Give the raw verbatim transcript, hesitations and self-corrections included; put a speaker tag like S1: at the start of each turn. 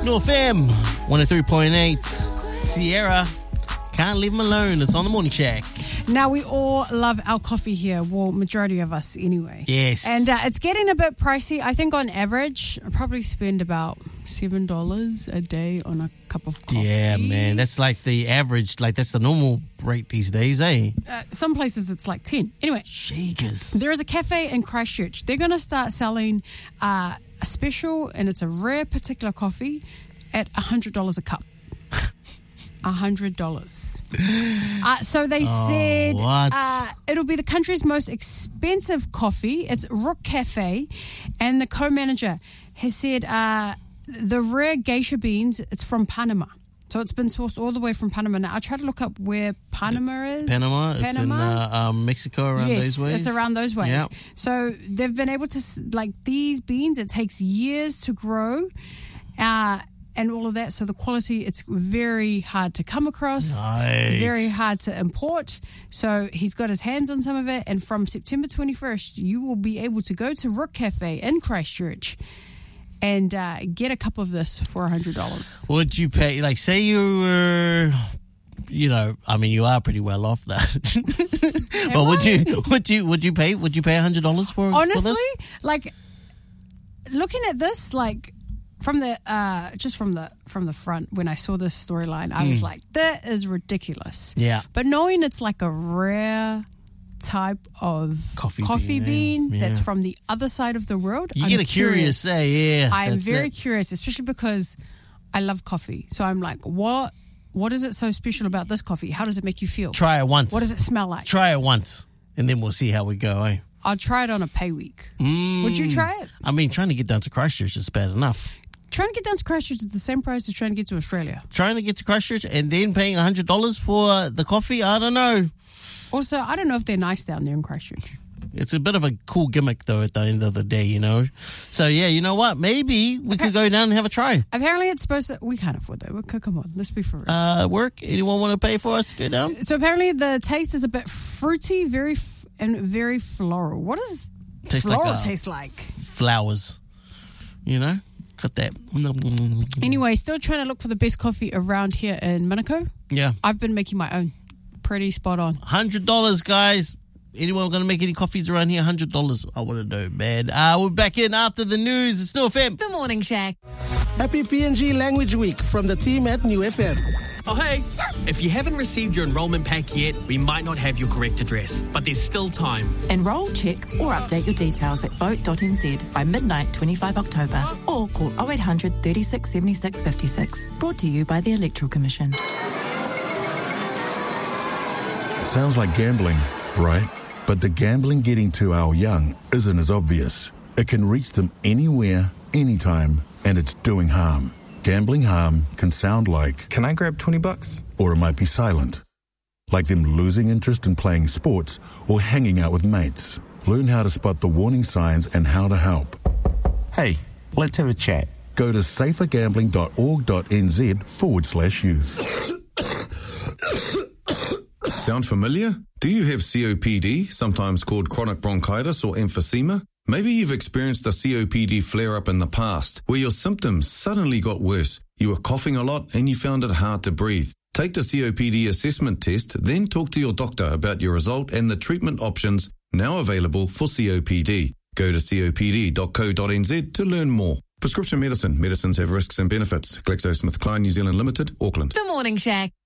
S1: North M, one oh three point eight. Sierra, Can't Leave Him Alone. It's on the Morning Shack.
S2: Now, we all love our coffee here. Well, majority of us anyway.
S1: Yes.
S2: And uh, it's getting a bit pricey. I think on average, I probably spend about seven dollars a day on a cup of coffee.
S1: Yeah, man. That's like the average. Like, that's the normal rate these days, eh?
S2: Uh, some places it's like ten. Anyway.
S1: Shakers.
S2: There is a cafe in Christchurch. They're going to start selling uh, a special, and it's a rare particular coffee at one hundred dollars a cup. one hundred dollars. Uh, so they
S1: oh,
S2: said
S1: what?
S2: Uh, it'll be the country's most expensive coffee. It's Rook Cafe. And the co-manager has said uh, the rare geisha beans, it's from Panama. So it's been sourced all the way from Panama. Now, I tried to look up where Panama is.
S1: Panama?
S2: Panama?
S1: It's in uh, um, Mexico, around
S2: yes,
S1: those ways?
S2: It's around those ways.
S1: Yep.
S2: So they've been able to, like, these beans, it takes years to grow. Uh And all of that, so the quality, it's very hard to come across.
S1: Nice.
S2: It's very hard to import. So he's got his hands on some of it. And from September twenty-first, you will be able to go to Rook Cafe in Christchurch and uh, get a cup of this for one hundred dollars.
S1: Would you pay, like, say you were, you know, I mean, you are pretty well off now. But would you, would you, would you pay, would you pay one hundred dollars for,
S2: Honestly,
S1: for this?
S2: like, looking at this, like, From the uh, just from the from the front, when I saw this storyline, I mm. was like, "That is ridiculous."
S1: Yeah.
S2: But knowing it's like a rare type of
S1: coffee,
S2: coffee
S1: bean,
S2: bean
S1: yeah.
S2: that's from the other side of the world,
S1: you
S2: I'm
S1: get a curious,
S2: curious.
S1: eh? Yeah,
S2: I'm very
S1: it.
S2: curious, especially because I love coffee. So I'm like, what? What is it so special about this coffee? How does it make you feel?
S1: Try it once.
S2: What does it smell like?
S1: Try it once, and then we'll see how we go, eh?
S2: I'll try it on a pay week.
S1: Mm.
S2: Would you try it?
S1: I mean, trying to get down to Christchurch is bad enough.
S2: Trying to get down to Christchurch is the same price as trying to get to Australia.
S1: Trying to get to Christchurch and then paying one hundred dollars for the coffee? I don't know.
S2: Also, I don't know if they're nice down there in Christchurch.
S1: It's a bit of a cool gimmick, though, at the end of the day, you know. So, yeah, you know what? Maybe we could go down and have a try.
S2: Apparently, it's supposed to... We can't afford that. Okay, come on, let's be for real.
S1: Uh, work? Anyone want to pay for us to go down?
S2: So, apparently, the taste is a bit fruity very f- and very floral. What does
S1: Tastes
S2: floral
S1: like, uh,
S2: taste like?
S1: Flowers, you know? Got that.
S2: Anyway, still trying to look for the best coffee around here in Manukau.
S1: Yeah.
S2: I've been making my own. Pretty spot on.
S1: one hundred dollars, guys. Anyone going to make any coffees around here? one hundred dollars. I want to know, man. Uh, we're back in after the news. It's New F M.
S3: The Morning Shack.
S4: Happy P N G Language Week from the team at New F M.
S5: Oh, hey, if you haven't received your enrolment pack yet, we might not have your correct address, but there's still time.
S6: Enrol, check or update your details at vote dot n z by midnight twenty-fifth of October or call oh eight hundred, thirty-six, seventy-six, fifty-six. Brought to you by the Electoral Commission.
S7: Sounds like gambling, right? But the gambling getting to our young isn't as obvious. It can reach them anywhere, anytime, and it's doing harm. Gambling harm can sound like...
S8: Can I grab twenty bucks?
S7: Or it might be silent. Like them losing interest in playing sports or hanging out with mates. Learn how to spot the warning signs and how to help.
S8: Hey, let's have a chat.
S7: Go to safergambling.org.nz forward slash youth.
S9: Sound familiar? Do you have C O P D, sometimes called chronic bronchitis or emphysema? Maybe you've experienced a C O P D flare-up in the past, where your symptoms suddenly got worse. You were coughing a lot and you found it hard to breathe. Take the C O P D assessment test, then talk to your doctor about your result and the treatment options now available for C O P D. Go to copd dot co dot n z to learn more. Prescription medicine. Medicines have risks and benefits. GlaxoSmithKline New Zealand Limited, Auckland.
S3: The Morning Shack.